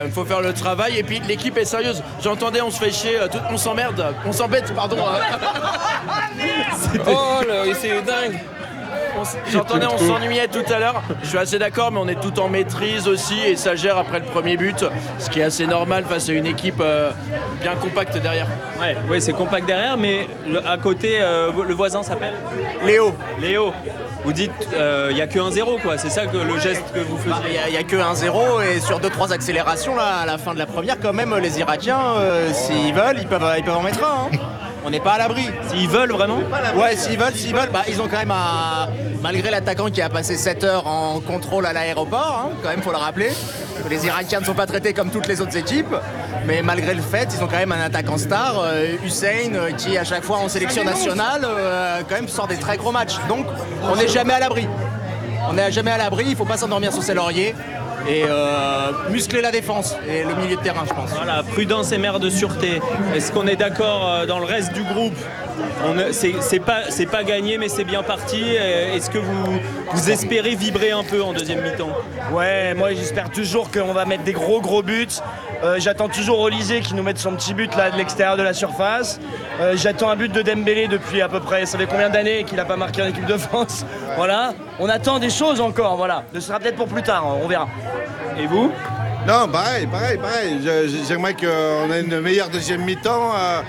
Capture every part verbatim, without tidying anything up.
Il faut faire le travail et puis l'équipe est sérieuse. J'entendais, on se fait chier, tout- on s'emmerde, on s'embête, pardon. Oh là, c'est dingue. On s- J'entendais, on s'ennuyait tout à l'heure. Je suis assez d'accord, mais on est tout en maîtrise aussi et ça gère après le premier but, ce qui est assez normal face à une équipe euh, bien compacte derrière. Ouais, ouais, c'est compact derrière, mais le- à côté, euh, le voisin s'appelle Léo. Léo. Vous dites, il n'y a que un zéro, quoi. C'est ça que le geste que vous Il faisiez. n'y a, que un zéro et sur deux trois accélérations là, à la fin de la première, quand même, les Irakiens, euh, s'ils veulent, ils peuvent, ils peuvent en mettre un. Hein. On n'est pas à l'abri. S'ils veulent vraiment. Ouais, s'ils veulent, s'ils veulent, bah, ils ont quand même, un- malgré l'attaquant qui a passé sept heures en contrôle à l'aéroport, hein, quand même, faut le rappeler. Les Irakiens ne sont pas traités comme toutes les autres équipes, mais malgré le fait, ils ont quand même un attaquant star, euh, Hussein, euh, qui à chaque fois en sélection nationale, euh, quand même sort des très gros matchs. Donc, on n'est jamais à l'abri. On n'est jamais à l'abri, il ne faut pas s'endormir sur ses lauriers. Et euh, muscler la défense et le milieu de terrain, je pense. Voilà, prudence et mère de sûreté. Est-ce qu'on est d'accord euh, dans le reste du groupe? On est- C'est c'est pas, c'est pas gagné, mais c'est bien parti. Euh, Est-ce que vous, vous espérez vibrer un peu en deuxième mi-temps? Ouais, moi j'espère toujours qu'on va mettre des gros gros buts. Euh, J'attends toujours Olysée qui nous mette son petit but là de l'extérieur de la surface. Euh, J'attends un but de Dembélé depuis à peu près, ça fait combien d'années qu'il n'a pas marqué en équipe de France. Voilà, on attend des choses encore, voilà. Ce sera peut-être pour plus tard, on verra. Et vous? Non, pareil, pareil, pareil. Je- je- J'aimerais qu'on ait une meilleure deuxième mi-temps. Euh,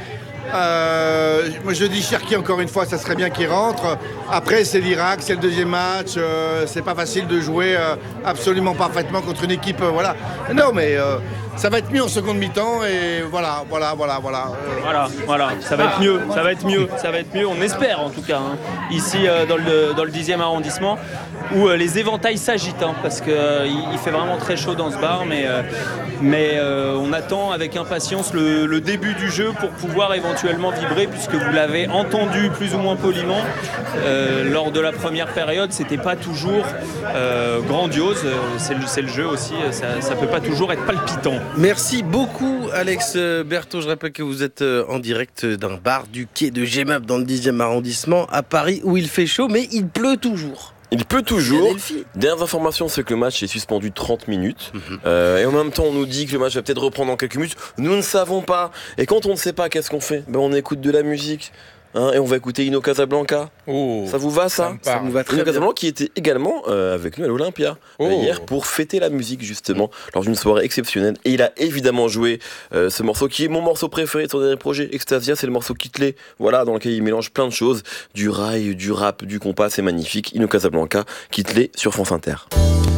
euh, moi, je dis Cherki encore une fois, ça serait bien qu'il rentre. Après, c'est l'Irak, c'est le deuxième match. Euh, c'est pas facile de jouer euh, absolument parfaitement contre une équipe. Euh, voilà. Non, mais euh, ça va être mieux en seconde mi-temps. Et voilà, voilà, voilà, voilà. Euh, Voilà, voilà, ça va être mieux, ça va être mieux, ça va être mieux, on espère en tout cas, hein. Ici euh, dans, le, dans le dixième arrondissement, où euh, les éventails s'agitent, hein, parce qu'il euh, il fait vraiment très chaud dans ce bar, mais, euh, mais euh, on attend avec impatience le, le début du jeu pour pouvoir éventuellement vibrer, puisque vous l'avez entendu plus ou moins poliment, euh, lors de la première période, c'était pas toujours euh, grandiose, euh, c'est le, c'est le jeu aussi, ça, ça peut pas toujours être palpitant. Merci beaucoup Alex Berthaud. Je rappelle que vous êtes en direct d'un bar du quai de Genappe dans le dixième arrondissement à Paris où il fait chaud mais il pleut toujours. Il peut toujours. Dernière information, c'est que le match est suspendu trente minutes. Mm-hmm. euh, et en même temps, on nous dit que le match va peut-être reprendre dans quelques minutes. Nous ne savons pas. Et quand on ne sait pas, qu'est-ce qu'on fait? Ben, on écoute de la musique. Hein, et on va écouter Ino Casablanca. Oh, ça vous va ça? Ça nous va très Ino bien. Casablanca qui était également euh, avec nous à l'Olympia oh. euh, hier pour fêter la musique justement lors d'une soirée exceptionnelle. Et il a évidemment joué euh, ce morceau qui est mon morceau préféré de son dernier projet, Extasia. C'est le morceau Kitley, voilà, dans lequel il mélange plein de choses, du rail, du rap, du compas. C'est magnifique. Ino Casablanca, Kitley sur France Inter.